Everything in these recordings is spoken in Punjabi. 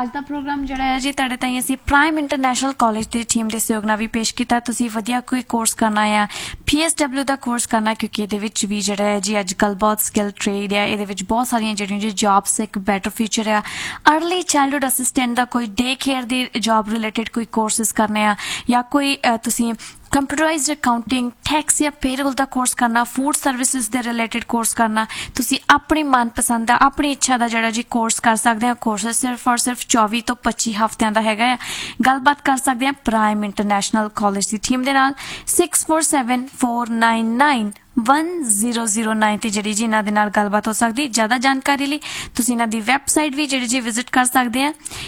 ਅੱਜ ਦਾ ਪ੍ਰੋਗਰਾਮ ਜਿਹੜਾ ਹੈ ਜੀ ਤੁਹਾਡੇ ਤਾਈਂ ਅਸੀਂ ਪ੍ਰਾਈਮ ਇੰਟਰਨੈਸ਼ਨਲ ਕਾਲਜ ਦੀ ਟੀਮ ਦੇ ਸਹਿਯੋਗ ਨਾਲ ਵੀ ਪੇਸ਼ ਕੀਤਾ। ਤੁਸੀਂ ਵਧੀਆ ਕੋਈ ਕੋਰਸ ਕਰਨਾ ਆ PSW ਦਾ ਕੋਰਸ ਕਰਨਾ, ਕਿਉਂਕਿ ਇਹਦੇ ਵਿੱਚ ਵੀ ਜਿਹੜਾ ਹੈ ਜੀ ਅੱਜ ਕੱਲ੍ਹ ਬਹੁਤ ਸਕਿੱਲ ਟ੍ਰੇਡ ਹੈ। ਇਹਦੇ ਵਿੱਚ ਬਹੁਤ ਸਾਰੀਆਂ ਜਿਹੜੀਆਂ ਜੀ ਜੌਬਸ, ਇੱਕ ਬੈਟਰ ਫਿਊਚਰ ਆ। अर्ਲੀ ਚਾਈਲਡਹੁੱਡ ਅਸਿਸਟੈਂਟ ਦਾ ਕੋਈ ਡੇ ਕੇਅਰ ਦੀ ਜੌਬ ਰਿਲੇਟਡ ਕੋਈ ਕੋਰਸਿਸ ਕਰਨੇ ਆ, ਜਾਂ ਕੋਈ ਤੁਸੀਂ ਕੰਪਿਊਟਰਾਈਜ਼ਡ ਅਕਾਊਂਟਿੰਗ, ਟੈਕਸ ਜਾਂ ਪੇਰੋਲ ਦਾ ਕੋਰਸ ਕਰਨਾ, ਫੂਡ ਸਰਵਿਸਿਜ਼ ਦੇ ਰਿਲੇਟਡ ਕੋਰਸ ਕਰਨਾ, ਤੁਸੀਂ ਆਪਣੀ ਮਨਪਸੰਦ ਦਾ, ਆਪਣੀ ਇੱਛਾ ਦਾ ਜਿਹੜਾ ਜੀ ਕੋਰਸ ਕਰ ਸਕਦੇ ਆ। ਕੋਰਸ ਸਿਰਫ ਔਰ ਸਿਰਫ 24 ਤੋਂ 25 ਹਫ਼ਤਿਆਂ ਦਾ ਹੈਗਾ ਆ। ਗੱਲਬਾਤ ਕਰ ਸਕਦੇ ਆ ਪ੍ਰਾਈਮ ਇੰਟਰਨੈਸ਼ਨਲ ਕਾਲਜ ਦੀ ਟੀਮ ਦੇ ਨਾਲ 6474991009 ਤੇ ਜਿਹੜੀ ਜੀ ਇਹਨਾਂ ਦੇ ਨਾਲ ਗੱਲਬਾਤ ਹੋ ਸਕਦੀ। ਜ਼ਿਆਦਾ ਜਾਣਕਾਰੀ ਲਈ ਤੁਸੀਂ ਇਹਨਾਂ ਦੀ ਵੈਬਸਾਈਟ ਵੀ ਜਿਹੜੀ ਜੀ ਵਿਜ਼ਿਟ ਕਰ ਸਕਦੇ ਆ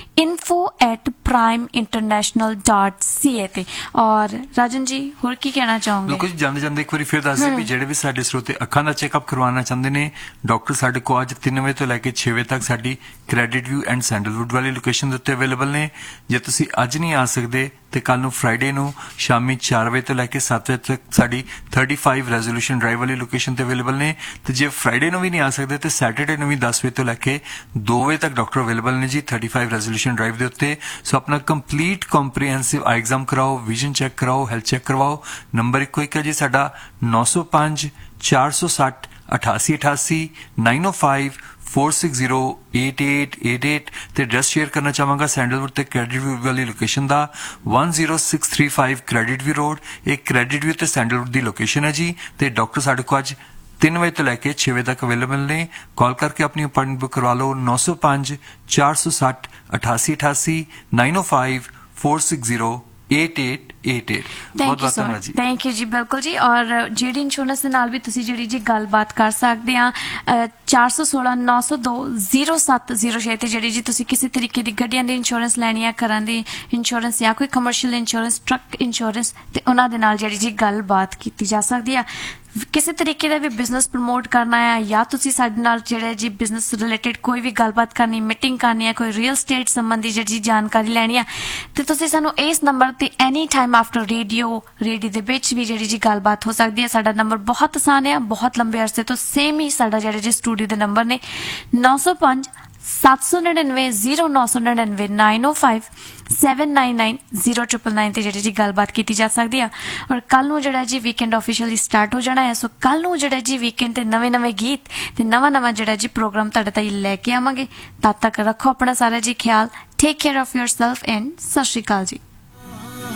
info@primeinternational.ca ਤੇ। ਔਰ ਰਾਜਨ जी ਹੋਰ ਕੀ ਕਹਿਣਾ ਚਾਹੋਗੇ? ਬਿਲਕੁਲ ਜਾਂਦੇ ਜਾਂਦੇ ਇੱਕ ਵਾਰੀ ਫਿਰ ਦੱਸ ਦੇ ਵੀ ਜਿਹੜੇ ਵੀ ਸਾਡੇ ਸਰੋਤੇ ਅੱਖਾਂ ਦਾ ਚੈੱਕਅਪ ਕਰਵਾਉਣਾ ਚਾਹੁੰਦੇ ਨੇ, ਡਾਕਟਰ ਸਾਡੇ ਕੋਲ ਅੱਜ 3 ਵਜੇ ਤੋਂ ਲੈ ਕੇ 6 ਵਜੇ ਤੱਕ ਸਾਡੀ ਕ੍ਰੈਡਿਟ ਵਿਊ ਐਂਡ ਸੈਂਡਲਵੁੱਡ ਵਾਲੀ ਲੋਕੇਸ਼ਨ ਦੇ ਉੱਤੇ ਅਵੇਲੇਬਲ ਨੇ। ਜੇ ਤੁਸੀਂ ਅੱਜ ਨਹੀਂ ਆ ਸਕਦੇ ਤੇ ਕੱਲ ਨੂੰ ਫਰਾਈਡੇ ਨੂੰ ਸ਼ਾਮੀ 4 ਵਜੇ ਤੋਂ ਲੈ ਕੇ 7 ਵਜੇ ਤੱਕ ਸਾਡੀ 35 ਰੈਜ਼ੋਲੂਸ਼ਨ ਡਰਾਈਵ ਵਾਲੀ ਲੋਕੇਸ਼ਨ ਤੇ ਅਵੇਲੇਬਲ ਨੇ। ਤੇ ਜੇ ਫਰਾਈਡੇ ਨੂੰ ਵੀ ਨਹੀਂ ਆ ਸਕਦੇ ਤੇ ਸੈਟਰਡੇ ਨੂੰ ਵੀ 10 ਵਜੇ ਤੋਂ ਲੈ ਕੇ 2 ਵਜੇ ਤੱਕ ਡਾਕਟਰ ਅਵੇਲੇਬਲ ਨੇ ਜੀ 35 ਰੈਜ਼ੋਲੂਸ਼ਨ ਡਰਾਈਵ ਦੇ ਉੱਤੇ। ਸੋ ਆਪਣਾ ਕੰਪਲੀਟ ਕੰਪਰੀਹੈਂਸਿਵ ਆਈ ਐਗਜ਼ਾਮ ਕਰਾਓ, ਵਿਜ਼ਨ ਚੈੱਕ ਕਰਾਓ, ਹੈਲਥ ਚੈੱਕ ਕਰਵਾਓ। ਨੰਬਰ ਇੱਕੋ ਇੱਕ ਹੈ ਜੀ ਸਾਡਾ 905 460 8888 905 4608888 ਤੇ ਐਡਰੈਸ ਸ਼ੇਅਰ ਕਰਨਾ ਚਾਹਾਂਗਾ ਸੈਂਡਲਵੁੱਡ ਤੇ ਕ੍ਰੈਡਿਟ ਵਿਊ ਵਾਲੀ ਲੋਕੇਸ਼ਨ ਦਾ 10635 ਕ੍ਰੈਡਿਟ ਵਿਊ ਰੋਡ। ਇਹ ਕ੍ਰੈਡਿਟ ਵਿਊ ਤੇ ਸੈਂਡਲਵੁੱਡ ਦੀ ਲੋਕੇਸ਼ਨ ਹੈ ਜੀ। ਤੇ ਡਾਕਟਰ ਸਾਡੇ ਕੋਲ ਅੱਜ 3 ਵਜੇ ਤੋਂ ਲੈ ਕੇ 6 ਵਜੇ ਤੱਕ ਅਵੇਲੇਬਲ ਨੇ। ਕਾਲ ਕਰਕੇ ਆਪਣੀ ਅਪਾਇੰਟਮੈਂਟ ਬੁੱਕ ਕਰਵਾ ਲਓ 905 460 8888 905 4608888। ਬਹੁਤ ਬਹੁਤ ਧੰਨਵਾਦ ਜੀ। ਥੈਂਕ ਯੂ ਜੀ। ਬਿਲਕੁਲ ਜੀ। ਔਰ ਜਿਹੜੀ ਇੰਸ਼ੋਰੈਂਸ ਦੇ ਨਾਲ ਵੀ ਤੁਸੀਂ ਜਿਹੜੀ ਜੀ ਗੱਲਬਾਤ ਕਰ ਸਕਦੇ ਆ 416 902 0706 ਤੇ ਜਿਹੜੀ ਜੀ ਤੁਸੀਂ ਕਿਸੇ ਤਰੀਕੇ ਦੀ ਗੱਡੀਆਂ ਦੀ ਇੰਸ਼ੋਰੈਂਸ ਲੈਣੀ ਆ, ਘਰਾਂ ਦੀ ਇੰਸ਼ੋਰੈਂਸ ਜਾਂ ਕੋਈ ਕਮਰਸ਼ੀਅਲ ਇੰਸ਼ੋਰੈਂਸ, ਟਰੱਕ ਇੰਸ਼ੋਰੈਂਸ, ਤੇ ਉਹਨਾਂ ਦੇ ਨਾਲ ਜਿਹੜੀ ਜੀ ਗੱਲਬਾਤ ਕੀਤੀ ਜਾ ਸਕਦੀ ਆ। ਕਿਸੇ ਤਰੀਕੇ ਦਾ ਵੀ ਬਿਜ਼ਨਸ ਪ੍ਰਮੋਟ ਕਰਨਾ ਹੈ ਜਾਂ ਤੁਸੀਂ ਸਾਡੇ ਨਾਲ ਜਿਹੜੇ ਜੀ ਬਿਜ਼ਨਸ ਰਿਲੇਟਡ ਕੋਈ ਵੀ ਗੱਲਬਾਤ ਕਰਨੀ, ਮੀਟਿੰਗ ਕਰਨੀ ਹੈ, ਕੋਈ ਰੀਅਲ ਸਟੇਟ ਸੰਬੰਧੀ ਜਿਹੜੀ ਜਾਣਕਾਰੀ ਲੈਣੀ ਹੈ, ਤੇ ਤੁਸੀਂ ਸਾਨੂੰ ਇਸ ਨੰਬਰ ਤੇ ਐਨੀ ਟਾਈਮ ਆਫਟਰ ਰੇਡੀਓ ਦੇ ਵਿੱਚ ਵੀ ਜਿਹੜੀ ਜੀ ਗੱਲਬਾਤ ਹੋ ਸਕਦੀ ਹੈ। ਸਾਡਾ ਨੰਬਰ ਬਹੁਤ ਆਸਾਨ ਹੈ, ਬਹੁਤ ਲੰਬੇ ਅਰਸੇ ਤੋਂ ਸੇਮ ਹੀ ਸਾਡਾ ਜਿਹੜੇ ਜੀ ਸਟੂਡੀਓ ਦੇ ਨੰਬਰ ਨੇ 905 799 0999 905 799 0999 ਤੇ ਜਿਹੜੀ ਜੀ ਗੱਲਬਾਤ ਕੀਤੀ ਜਾ ਸਕਦੀ ਆ। ਔਰ ਕੱਲ ਨੂੰ ਜਿਹੜਾ ਜੀ ਵੀਕਐਂਡ ਆਫੀਸ਼ੀਅਲੀ ਸਟਾਰਟ ਹੋ ਜਾਣਾ ਹੈ। ਸੋ ਕੱਲ ਨੂੰ ਜਿਹੜਾ ਜੀ ਵੀਕਐਂਡ ਤੇ ਨਵੇਂ ਗੀਤ ਤੇ ਨਵਾਂ ਜਿਹੜਾ ਜੀ ਪ੍ਰੋਗਰਾਮ ਤੁਹਾਡੇ ਤਾਈਂ ਲੈ ਕੇ ਆਵਾਂਗੇ। ਤਦ ਤੱਕ ਰੱਖੋ ਆਪਣਾ ਸਾਰਾ ਜੀ ਖਿਆਲ। Take care of yourself and ਸਤਿ ਸ਼੍ਰੀ ਅਕਾਲ ਜੀ।